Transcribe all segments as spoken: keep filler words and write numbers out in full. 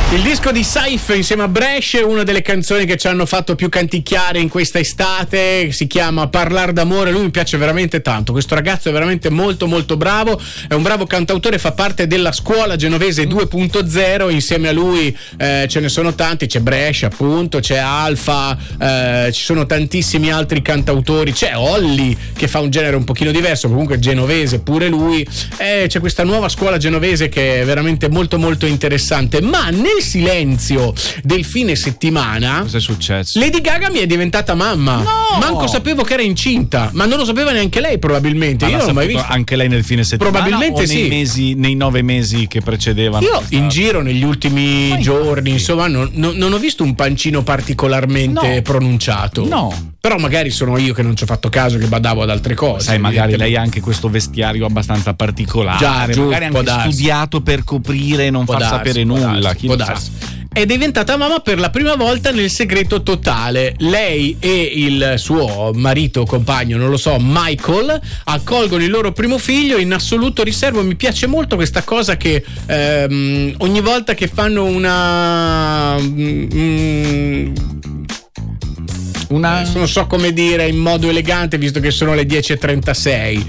Il disco di Saif insieme a Brescia è una delle canzoni che ci hanno fatto più canticchiare in questa estate, si chiama Parlar d'amore. Lui mi piace veramente tanto, questo ragazzo è veramente molto molto bravo, è un bravo cantautore, fa parte della scuola genovese due punto zero. Insieme a lui eh, ce ne sono tanti, c'è Brescia appunto, c'è Alfa, eh, ci sono tantissimi altri cantautori, c'è Olli che fa un genere un pochino diverso, comunque genovese pure lui, eh, c'è questa nuova scuola genovese che è veramente molto molto interessante. Ma nel silenzio del fine settimana, cosa è successo? Lady Gaga mi è diventata mamma. No! Manco sapevo che era incinta, ma non lo sapeva neanche lei probabilmente. Ma io l'ha non l'ho mai saputo visto. Anche lei nel fine settimana? Probabilmente o nei sì. Mesi, nei nove mesi che precedevano? Io in giro negli ultimi Ma giorni, infatti. insomma, non, non- non ho visto un pancino particolarmente No. pronunciato. No. Però magari sono io che non ci ho fatto caso, che badavo ad altre cose. Sai, magari evidentemente. lei ha anche questo vestiario abbastanza particolare. Già, giù, magari può anche darsi. studiato per coprire e non Può far darsi, sapere può nulla. darsi, Chi può lo sa? darsi. È diventata mamma per la prima volta nel segreto totale. Lei e il suo marito, compagno, non lo so, Michael, accolgono il loro primo figlio in assoluto riservo. Mi piace molto questa cosa che ehm, ogni volta che fanno una... mm, Una... non so come dire in modo elegante, visto che sono le dieci e trentasei,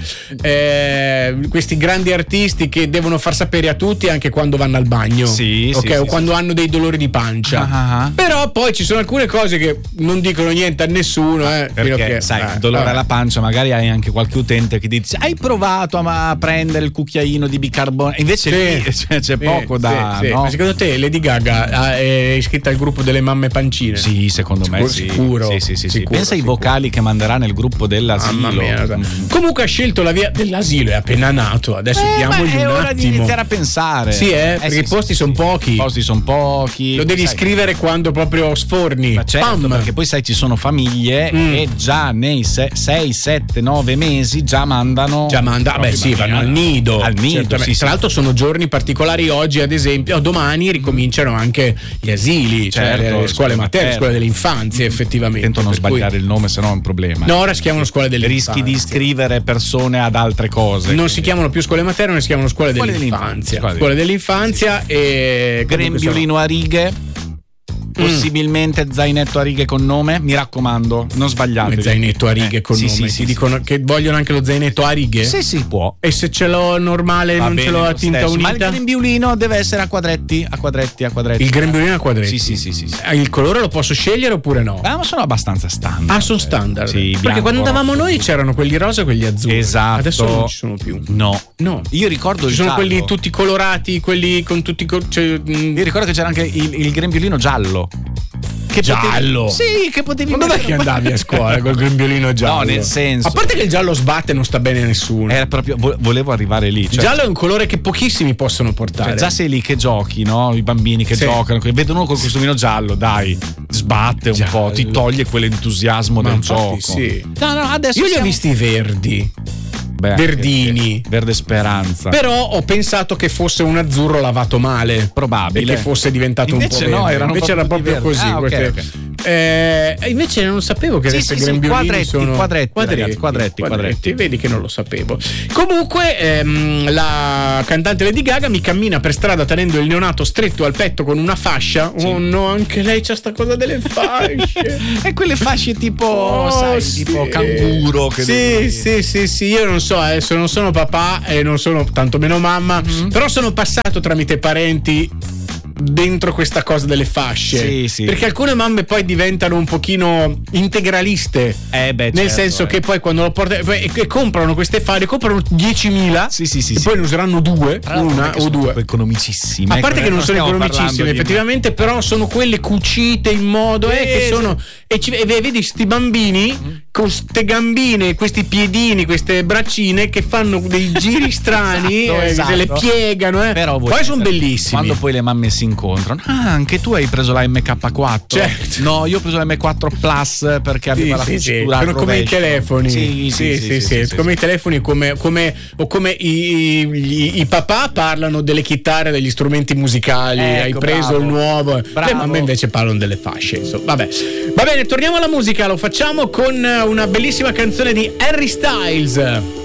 eh, questi grandi artisti che devono far sapere a tutti anche quando vanno al bagno, Sì, ok, sì, o sì, quando sì. hanno dei dolori di pancia. Ah, ah. Però poi ci sono alcune cose che non dicono niente a nessuno, eh, fino a Perché che- sai, eh, dolore vabbè. alla pancia, magari hai anche qualche utente che dice hai provato a, a prendere il cucchiaino di bicarbonato, invece Sì. lì cioè, c'è Sì, poco da sì, sì. no? Ma secondo te Lady Gaga ah, è iscritta al gruppo delle mamme pancine? Sì, secondo me sì. Sicuro, Sì, sì, sì, sì. sicuro, Pensa ai sicuro. vocali che manderà nel gruppo dell'asilo. Mamma mia. Mm. Comunque ha scelto la via dell'asilo, è appena nato. Adesso Eh, ma diamogli è un ora di attimo. iniziare a pensare. Sì, eh, perché sì, i posti sì, sono sì. pochi. I posti sono pochi. Lo devi Sai, scrivere quando proprio sforni. Ma certo, Pam. perché poi sai ci sono famiglie Mm. che già nei sei, sette, nove mesi già mandano Già manda, beh proprio sì, vanno al nido. Al nido, Certamente. sì, sì. Tra l'altro sono giorni particolari oggi, ad esempio, o domani ricominciano anche gli asili, cioè Certo, le, le scuole scuole materne, materne. scuole dell'infanzia, effettivamente. Tento non Per cui- sbagliare il nome, se no è un problema. No, ora si chiamano scuole dell'infanzia. Rischi di iscrivere persone ad altre cose. Non quindi. si chiamano più scuole materne, ma si chiamano scuole Scuole dell'infanzia. dell'infanzia. Scuole dell'infanzia e comunque Grembiulino a righe. Possibilmente zainetto a righe con nome, mi raccomando, non sbagliate. Come zainetto a righe Eh, con sì, nome. sì, Ti sì, dicono sì. che vogliono anche lo zainetto a righe? Sì, sì, può. E se ce l'ho normale e Va non bene ce l'ho a lo tinta stesso. Ma il unita? grembiulino deve essere a quadretti, a quadretti, a quadretti. Il grembiulino a quadretti? Sì, sì, sì, sì, sì. Eh, Il colore lo posso scegliere oppure no? Ah, ma sono abbastanza standard. Ah, sono standard. Sì, Perché bianco, quando andavamo rosso. noi c'erano quelli rosa e quelli azzurri. Esatto. Adesso non ci sono più. No. No. Io ricordo Ci il sono giallo. quelli tutti colorati, quelli con tutti. co- Cioè, mm, Io ricordo che c'era anche il, il grembiulino giallo. Che Giallo? Potevi, sì, che potevi Ma dov'è mettere- che andavi a scuola col grembiulino giallo? No, nel senso. A parte che il giallo sbatte e non sta bene a nessuno. Era proprio, vo- volevo arrivare lì. Il Cioè, giallo è un colore che pochissimi possono portare. cioè, già sei lì che giochi, no? I bambini che Sì. giocano, che vedono col costumino giallo, dai, sbatte un Giallo. po', ti toglie quell'entusiasmo Ma del infatti gioco. sì. No, no, adesso Io li ho siamo- visti verdi. Beh, verdini. che- Verde speranza. Però ho pensato che fosse un azzurro lavato male. Probabile. E che fosse diventato Invece un po' no, verde. erano Invece era proprio proprio tutti così. verdi. Ah, ok, queste- Eh, invece non sapevo che Sì, questi sì, sì, grembiulini quadretti, sono quadretti, ragazzi, quadretti, quadretti. Vedi che non lo sapevo. Comunque ehm, la cantante Lady Gaga mi cammina per strada tenendo il neonato stretto al petto con una fascia. Sì. Oh no, anche lei c'ha sta cosa delle fasce. E quelle fasce tipo, Oh, sai, sì. tipo canguro. Che sì, devi- sì, sì, sì, io non so, adesso non sono papà e non sono tantomeno mamma, Mm-hmm. però sono passato tramite parenti dentro questa cosa delle fasce. Sì, sì. Perché alcune mamme poi diventano un pochino integraliste. Eh beh, Nel certo, senso eh. che poi quando lo portano e, e comprano queste fasce, comprano diecimila Sì, sì, sì, e sì. poi ne useranno due, Tra l'altro non è una che o sono due. proprio economicissime. A parte eh, che non sono stiamo economicissime parlando di- effettivamente, però sono quelle cucite in modo eh, che Sì, sono e, ci, e vedi sti bambini con ste gambine, questi piedini, queste braccine che fanno dei giri strani, Esatto, eh, esatto. se le piegano, eh. Però voi poi sono pensate, bellissimi. Quando poi le mamme si incontrano, ah, anche tu hai preso la M K quattro? Certo. No, io ho preso la M quattro Plus perché Sì, aveva la sì, sì. cucitura al Sono come i rovescio. telefoni. Sì, sì, sì, sì, sì, come sì. i telefoni, come, come, o come i, i, i papà parlano delle chitarre, degli strumenti musicali. Ecco, hai preso bravo. il nuovo. Bravo. Le mamme invece parlano delle fasce. Insomma, vabbè. Va bene, torniamo alla musica. Lo facciamo con una bellissima canzone di Harry Styles.